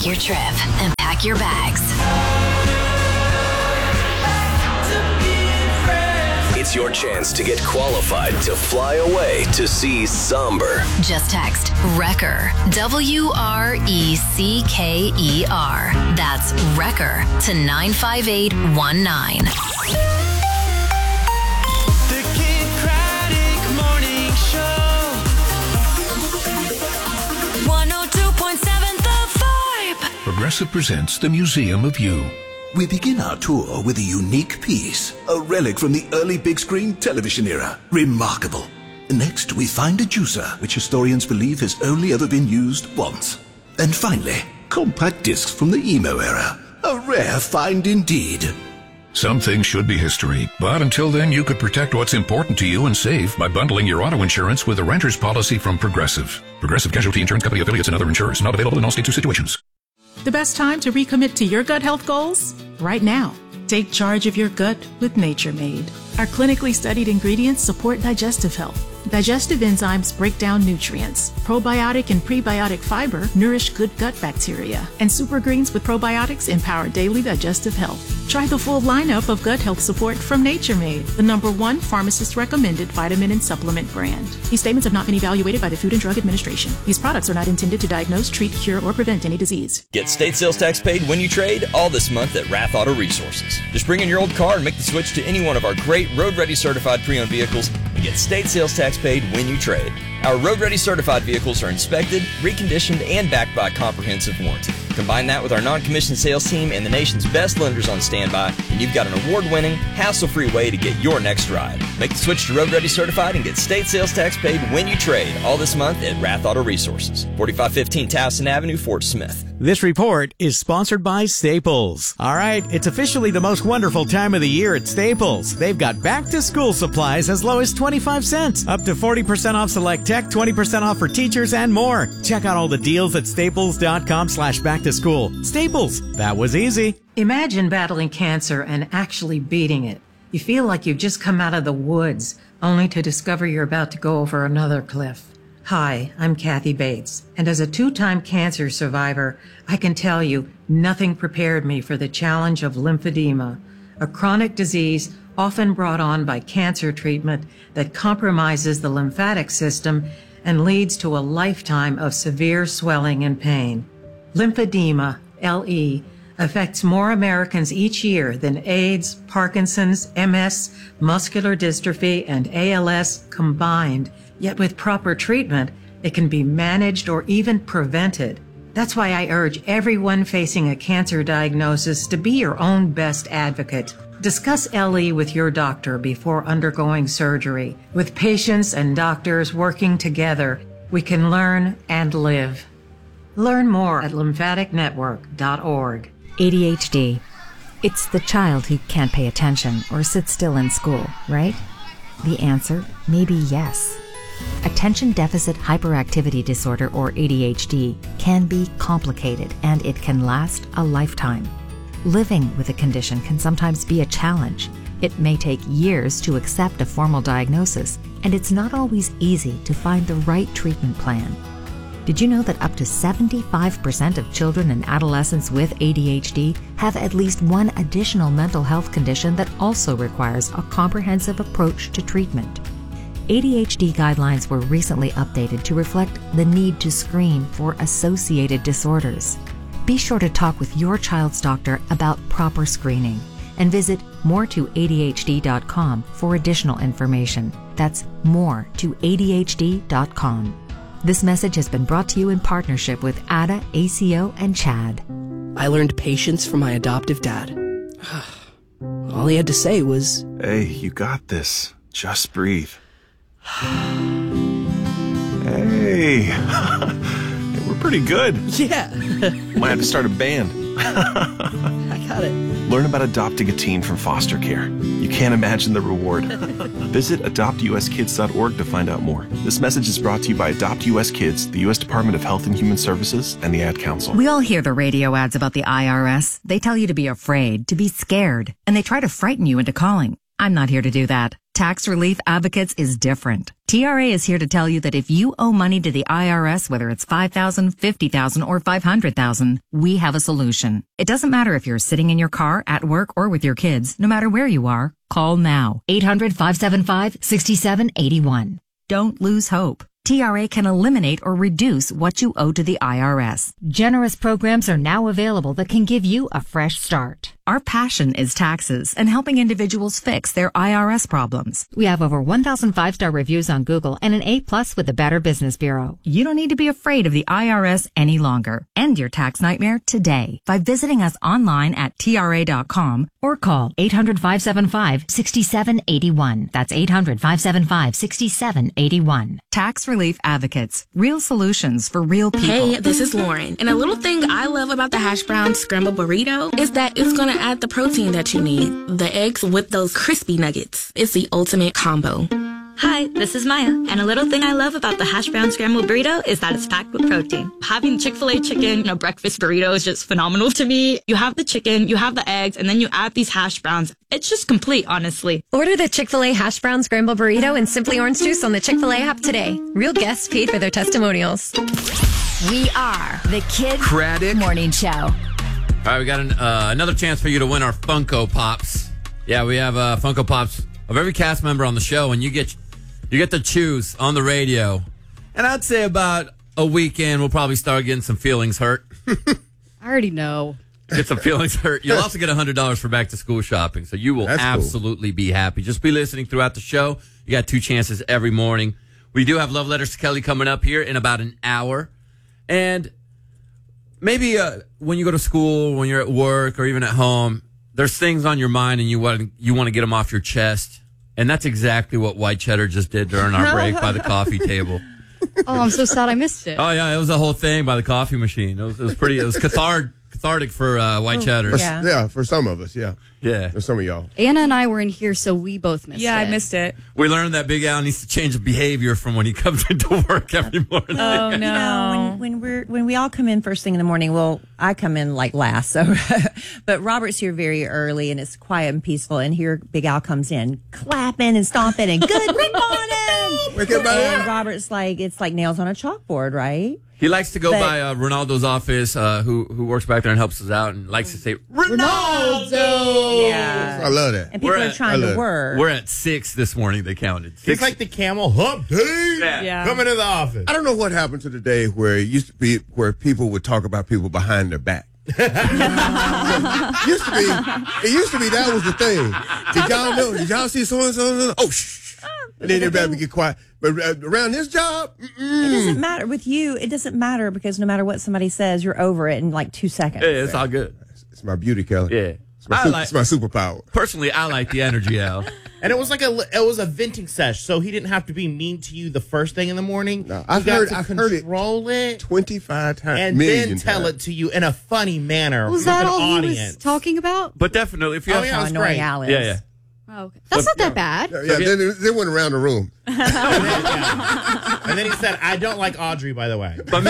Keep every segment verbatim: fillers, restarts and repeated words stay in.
Book your trip and pack your bags. It's your chance to get qualified to fly away to see Somber. Just text Wrecker, W R E C K E R. That's Wrecker to nine five eight one nine. The Kid Craddock Morning Show. one oh two point seven The Vibe. Progressive presents The Museum of You. We begin our tour with a unique piece, a relic from the early big screen television era. Remarkable. Next, we find a juicer, which historians believe has only ever been used once. And finally, compact discs from the emo era. A rare find indeed. Some things should be history, but until then you could protect what's important to you and save by bundling your auto insurance with a renter's policy from Progressive. Progressive Casualty Insurance Company affiliates and other insurers. Not available in all states or situations. The best time to recommit to your gut health goals? Right now. Take charge of your gut with Nature Made. Our clinically studied ingredients support digestive health. Digestive enzymes break down nutrients. Probiotic and prebiotic fiber nourish good gut bacteria. And super greens with probiotics empower daily digestive health. Try the full lineup of gut health support from Nature Made, the number one pharmacist-recommended vitamin and supplement brand. These statements have not been evaluated by the Food and Drug Administration. These products are not intended to diagnose, treat, cure, or prevent any disease. Get state sales tax paid when you trade all this month at Rath Auto Resources. Just bring in your old car and make the switch to any one of our great road-ready certified pre-owned vehicles and get state sales tax paid when you trade. Our road-ready certified vehicles are inspected, reconditioned, and backed by a comprehensive warranty. Combine that with our non-commissioned sales team and the nation's best lenders on standby, and you've got an award-winning, hassle-free way to get your next ride. Make the switch to Road Ready Certified and get state sales tax paid when you trade all this month at Rath Auto Resources, forty-five fifteen Towson Avenue, Fort Smith. This report is sponsored by Staples. All right, it's officially the most wonderful time of the year at Staples. They've got back-to-school supplies as low as twenty-five cents, up to forty percent off select tech, twenty percent off for teachers, and more. Check out all the deals at staples.com slash back to school. Staples, that was easy. Imagine battling cancer and actually beating it. You feel like you've just come out of the woods, only to discover you're about to go over another cliff. Hi, I'm Kathy Bates, and as a two-time cancer survivor, I can tell you nothing prepared me for the challenge of lymphedema, a chronic disease often brought on by cancer treatment that compromises the lymphatic system and leads to a lifetime of severe swelling and pain. Lymphedema, L E, affects more Americans each year than AIDS, Parkinson's, M S, muscular dystrophy, and A L S combined. Yet with proper treatment, it can be managed or even prevented. That's why I urge everyone facing a cancer diagnosis to be your own best advocate. Discuss L E with your doctor before undergoing surgery. With patients and doctors working together, we can learn and live. Learn more at lymphatic network dot org. A D H D. It's the child who can't pay attention or sit still in school, right? The answer may be yes. Attention Deficit Hyperactivity Disorder, or A D H D, can be complicated and it can last a lifetime. Living with a condition can sometimes be a challenge. It may take years to accept a formal diagnosis, and it's not always easy to find the right treatment plan. Did you know that up to seventy-five percent of children and adolescents with A D H D have at least one additional mental health condition that also requires a comprehensive approach to treatment? A D H D guidelines were recently updated to reflect the need to screen for associated disorders. Be sure to talk with your child's doctor about proper screening and visit more to A D H D dot com for additional information. That's more to A D H D dot com. This message has been brought to you in partnership with A D A, A C O, and CHAD. I learned patience from my adoptive dad. All he had to say was, "Hey, you got this. Just breathe." Hey, we're pretty good. Yeah. Might have to start a band. I got it. Learn about adopting a teen from foster care. You can't imagine the reward. Visit adopt U S kids dot org to find out more. This message is brought to you by Adopt U S Kids, the U S Department of Health and Human Services, and the Ad Council. We all hear the radio ads about the I R S. They tell you to be afraid, to be scared, and they try to frighten you into calling. I'm not here to do that. Tax Relief Advocates is different. T R A is here to tell you that if you owe money to the I R S, whether it's five thousand dollars, fifty thousand dollars, or five hundred thousand dollars, we have a solution. It doesn't matter if you're sitting in your car, at work, or with your kids. No matter where you are, call now. eight hundred, five seven five, six seven eight one. Don't lose hope. T R A can eliminate or reduce what you owe to the I R S. Generous programs are now available that can give you a fresh start. Our passion is taxes and helping individuals fix their I R S problems. We have over one thousand five-star reviews on Google and an A plus with the Better Business Bureau. You don't need to be afraid of the I R S any longer. End your tax nightmare today by visiting us online at T R A dot com or call eight hundred, five seven five, six seven eight one. That's eight hundred, five seven five, six seven eight one. Tax Relief Advocates. Real solutions for real people. Hey, this is Lauren. And a little thing I love about the hash brown scrambled burrito is that it's going to add the protein that you need. The eggs with those crispy nuggets. It's the ultimate combo. Hi, this is Maya, and a little thing I love about the hash brown scrambled burrito is that it's packed with protein. Having Chick-fil-A chicken in a breakfast burrito is just phenomenal to me. You have the chicken, you have the eggs, and then you add these hash browns. It's just complete, honestly. Order the Chick-fil-A hash brown scrambled burrito and Simply Orange Juice on the Chick-fil-A app today. Real guests paid for their testimonials. We are the Kid Craddock Morning Show. All right, we got an, uh, another chance for you to win our Funko Pops. Yeah, we have uh, Funko Pops of every cast member on the show, and you get you get to choose on the radio. And I'd say about a weekend, we'll probably start getting some feelings hurt. I already know. Get some feelings hurt. You'll also get one hundred dollars for back-to-school shopping, so you will That's absolutely cool. be happy. Just be listening throughout the show. You got two chances every morning. We do have Love Letters to Kelly coming up here in about an hour. And maybe uh, when you go to school, when you're at work, or even at home, there's things on your mind and you want you want to get them off your chest. And that's exactly what White Cheddar just did during our break by the coffee table. Oh, I'm so sad I missed it. Oh, yeah, it was a whole thing by the coffee machine. It was, it was pretty, it was cathar- cathartic for uh, White Cheddar. For, yeah. yeah, for some of us, yeah. Yeah. For some of y'all. Anna and I were in here, so we both missed yeah, it. Yeah, I missed it. We learned that Big Al needs to change the behavior from when he comes into work every morning. Oh, no. You know, when, when, we're, when we all come in first thing in the morning, well, I come in like last, so but Robert's here very early, and it's quiet and peaceful, and here Big Al comes in clapping and stomping and good morning! Wake everybody And up. Robert's like, it's like nails on a chalkboard, right? He likes to go But- by uh, Ronaldo's office, uh, who who works back there and helps us out, and likes to say, Ronaldo! Yeah. I love that. And people We're are at- trying I love to it. work. We're at six this morning, they counted. Six. It's like the camel hump day. Yeah. Yeah. Coming to the office. I don't know what happened to the day where it used to be where people would talk about people behind their back. used to be, it used to be that was the thing. Did y'all know? Did y'all see so and so? Oh, shh. And then everybody would get quiet. But uh, around this job, mm-mm. It doesn't matter with you. It doesn't matter because no matter what somebody says, you're over it in like two seconds. Yeah, it's all good. It's my beauty, Kelly. Yeah. It's my, I super, like- it's my superpower. Personally, I like the energy, Al. And it was like a it was a venting sesh, so he didn't have to be mean to you the first thing in the morning. No, He I've got heard- to I've heard it control it, twenty-five times, and million then tell times. it to you in a funny manner Was with that an all he audience. was talking about? But definitely, if you Oh, have yeah, How it was annoying great. Al is. Yeah, yeah. Oh, okay. That's not that bad. Yeah, yeah, then they went around the room. And then, yeah. And then he said, "I don't like Audrey, by the way." But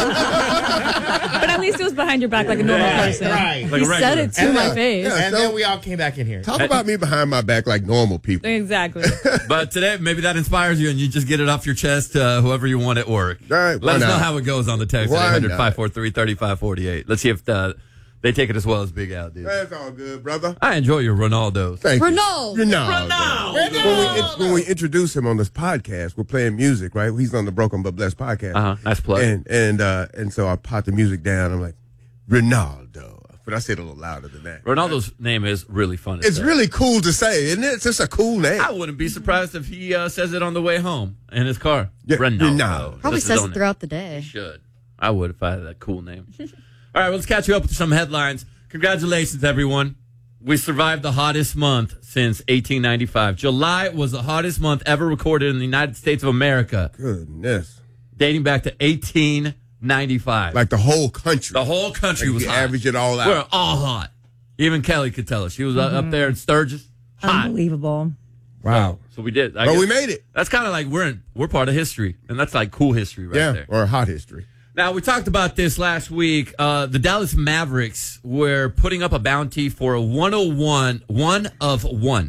at least it was behind your back like a normal Yeah, person. right. Like he a regular. said it to And my then- face. Yeah, And so- then we all came back in here. Talk about me behind my back like normal people. Exactly. But today, maybe that inspires you, and you just get it off your chest to uh, whoever you want at work. All right, why Let us know not? how it goes on the text Why at eight hundred, not? five four three, three five four eight. Let's see if uh, they take it as well as Big Al did. That's all good, brother. I enjoy your Ronaldo. Thank Ronaldo. you. Ronaldo. When we, in- when we introduce him on this podcast, we're playing music, right? He's on the Broken But Blessed podcast. Uh-huh. Nice plug. And and uh, and so I pot the music down. I'm like, Ronaldo. But I said it a little louder than that. Ronaldo's name is really fun. to It's say. really cool to say, isn't it? It's just a cool name. I wouldn't be surprised if he uh, says it on the way home in his car. Yeah, Ronaldo. Ronaldo. Probably That's his says own it throughout the day. name. Should. I would if I had that cool name. All right, well, let's catch you up with some headlines. Congratulations, everyone. We survived the hottest month since eighteen ninety-five. July was the hottest month ever recorded in the United States of America, Goodness. dating back to eighteen ninety-five. Like the whole country. The whole country Like was you hot. average it all out. We're all hot. Even Kelly could tell us. She was uh up there in Sturgis. Hot. Unbelievable. Wow. So we did. I But guess we made it. That's kind of like we're in, we're part of history, and that's like cool history right Yeah, there. or hot history. Now, we talked about this last week. Uh, the Dallas Mavericks were putting up a bounty for a one oh one, one of one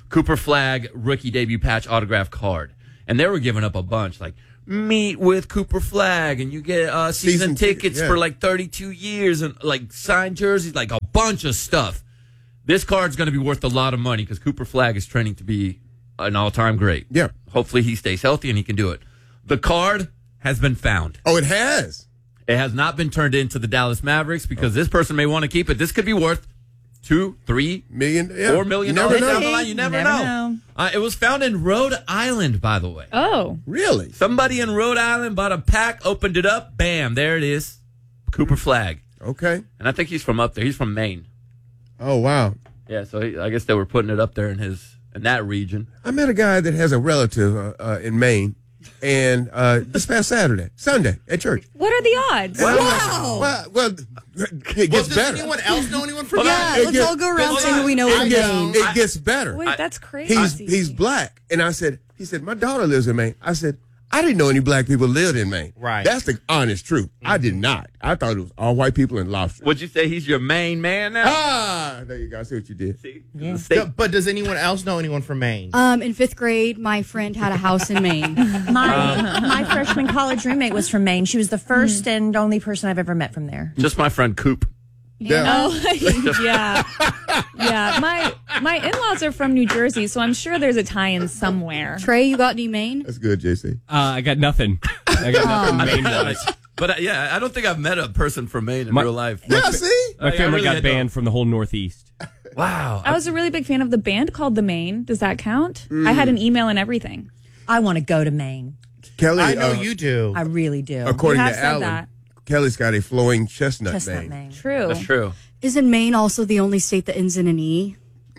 Cooper Flag rookie debut patch autograph card. And they were giving up a bunch, like, meet with Cooper Flag, and you get uh, season, season tickets ticket, yeah. for like thirty-two years, and like signed jerseys, like a bunch of stuff. This card's going to be worth a lot of money because Cooper Flag is trending to be an all-time great. Yeah. Hopefully he stays healthy and he can do it. The card has been found. Oh, it has? It has not been turned into the Dallas Mavericks because oh. this person may want to keep it. This could be worth two, three, million, yeah. four million you never dollars know. down the line. You never, never know. know. Uh, it was found in Rhode Island, by the way. Oh. Really? Somebody in Rhode Island bought a pack, opened it up, bam, there it is. Cooper Flag. Okay. And I think he's from up there. He's from Maine. Oh, wow. Yeah, so he, I guess they were putting it up there in his in that region. I met a guy that has a relative uh, uh, in Maine, and uh, this past Saturday, Sunday, at church. What are the odds? Well, Wow. Well, well, it gets well, does better. anyone else know anyone from Yeah, It let's gets- all go around Hold saying on. who we know I from It gets, Maine. it gets better. Wait, that's crazy. He's he's black, and I said, he said, my daughter lives in Maine. I said, I didn't know any black people lived in Maine. Right. That's the honest truth. Mm-hmm. I did not. I thought it was all white people and lobster. Would you say he's your main man now? Ah, there you go. I see what you did. See? Yeah. So, but does anyone else know anyone from Maine? Um, in fifth grade, my friend had a house in Maine. My my freshman college roommate was from Maine. She was the first mm-hmm. and only person I've ever met from there. Just my friend Coop. Yeah. Oh, yeah. Yeah. My my in-laws are from New Jersey, so I'm sure there's a tie-in somewhere. Trey, you got any Maine? That's good, J C. Uh, I got nothing. I got nothing Maine-wise. But uh, yeah, I don't think I've met a person from Maine in My- real life. Yeah, see? My I- I family really got had banned no- from the whole Northeast. Wow. I was a really big fan of the band called The Maine. Does that count? I had an email and everything. I want to go to Maine. Kelly, I know uh, you do. I really do. according You have to said Alan, that. Kelly's got a flowing chestnut, Chestnut name. Maine. True. That's true. Isn't Maine also the only state that ends in an E?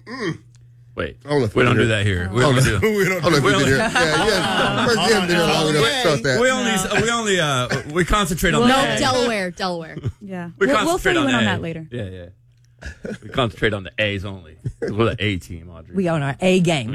Wait, I don't know if we we don't did do it. that here. We I don't don't do. know. We don't I don't know if we we did only- it. Yeah, yeah. First, you haven't been here long enough to trust that. We only we only uh we concentrate on No, the A. Delaware, Delaware. Yeah. We We'll, we'll concentrate fill on you in the on A. that later. Yeah, yeah. We concentrate on the A's only. We're the A team, Audrey. We own our A game.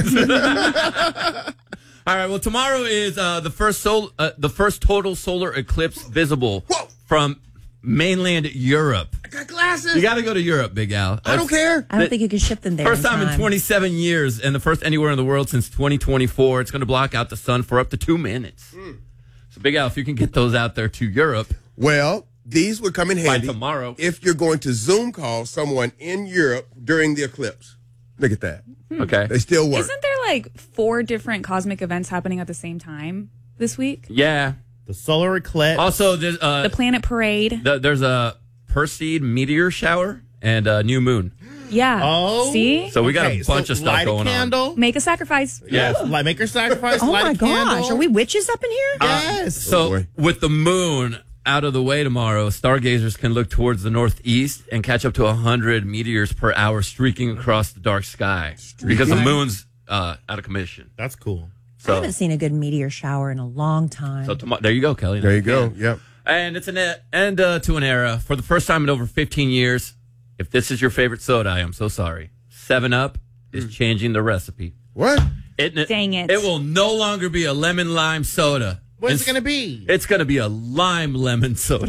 All right. Well, tomorrow is uh, the first sol- uh, the first total solar eclipse visible Whoa. from mainland Europe. I got glasses. You got to go to Europe, Big Al. I don't care. I don't think you can ship them there. First in time in time. twenty-seven years, and the first anywhere in the world since twenty twenty-four. It's going to block out the sun for up to two minutes. Mm. So, Big Al, if you can get those out there to Europe, Well, these would come in handy by tomorrow. if you're going to Zoom call someone in Europe during the eclipse. Look at that. Okay. They still work. Isn't there like four different cosmic events happening at the same time this week? Yeah. The solar eclipse. Also, there's, uh, The planet parade. the, there's a Perseid meteor shower and a new moon. Yeah. Oh. See? So we got Okay, a bunch so of stuff light going a candle. on. Make a sacrifice. Yes. Like make her sacrifice. Oh light my a candle. gosh, are we witches up in here? Yes. So boy. with the moon out of the way tomorrow, stargazers can look towards the northeast and catch up to one hundred meteors per hour streaking across the dark sky because the moon's uh, out of commission. That's cool. I So, haven't seen a good meteor shower in a long time. so tomorrow, there you go, Kelly. There you go. Yep. And it's an e- end uh, to an era. For the first time in over fifteen years, if this is your favorite soda, I am so sorry. seven up is changing the recipe. What? It, it, Dang it. It will no longer be a lemon lime soda. What's It's- it going to be? It's going to be a lime lemon soda.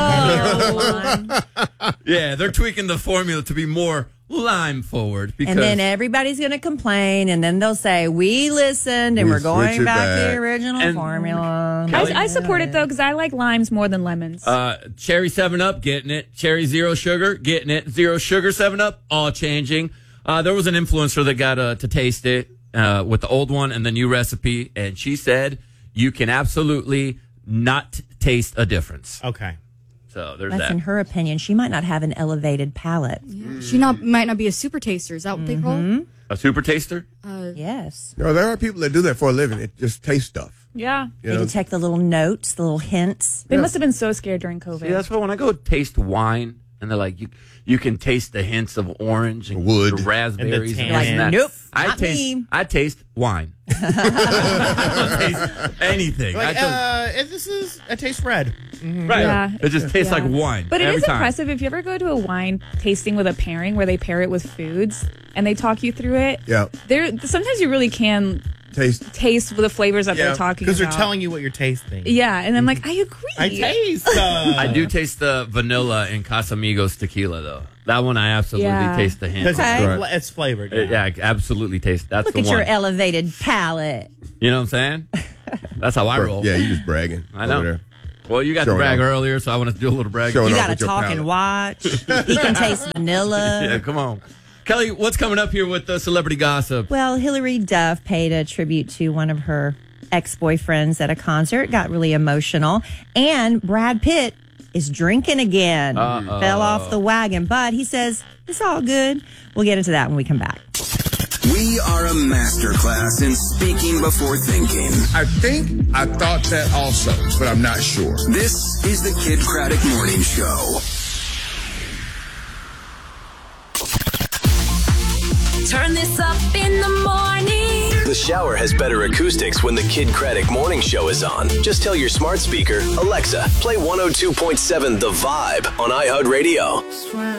Oh, Yeah, they're tweaking the formula to be more lime forward. Because and then everybody's going to complain, and then they'll say, we listened, and We we're going switch it back, to back. the original And- formula. I, I support it though because I like limes more than lemons. uh, cherry seven up, getting it. Cherry zero sugar, getting it. Zero sugar seven up, all changing. Uh, there was an influencer that got uh, to taste it uh, with the old one and the new recipe, and she said you can absolutely not t- taste a difference. Okay. So there's That's that. in her opinion. She might not have an elevated palate. She not might not be a super taster. Is that what they call it? A super taster? Uh, Yes. No, there are people that do that for a living. It just tastes stuff. yeah. You They know, detect the little notes, the little hints. They must have been so scared during COVID. See, that's why when I go taste wine, and they're like, you you can taste the hints of orange and Wood. the raspberries And and, the this and that. tan. Nope, I not taste, me. I taste wine. I don't taste anything. Like, I don't- uh, it- this is, it tastes red. right. Yeah. It just tastes Yeah. like wine. But it every is time. impressive if you ever go to a wine tasting with a pairing where they pair it with foods and they talk you through it. Yeah. There, sometimes you really can taste taste the flavors that they're talking about. Because they're telling you what you're tasting. Yeah, and I'm like, I agree. I taste. Uh, I do taste the vanilla in Casamigos tequila, though. That one I absolutely Yeah. taste the hint. Because Okay. it's, it's flavored. Uh, Yeah, I absolutely taste. That's Look the at one. your elevated palate. You know what I'm saying? That's how I roll. Yeah, you just bragging. I know. over there. Well, you got Showing to brag off. earlier, so I want to do a little bragging. Showing You off got to with your talk palate. and watch. He can taste vanilla. Yeah, come on. Kelly, what's coming up here with the celebrity gossip? Well, Hilary Duff paid a tribute to one of her ex-boyfriends at a concert. Got really emotional. And Brad Pitt is drinking again. Uh-oh. Fell off the wagon. But he says, it's all good. We'll get into that when we come back. We are a masterclass in speaking before thinking. I think I thought that also, but I'm not sure. This is the Kid Craddock Morning Show. Turn this up in the morning. The shower has better acoustics when the Kid Craddock Morning Show is on. Just tell your smart speaker, Alexa, play one oh two point seven The Vibe on iHeartRadio.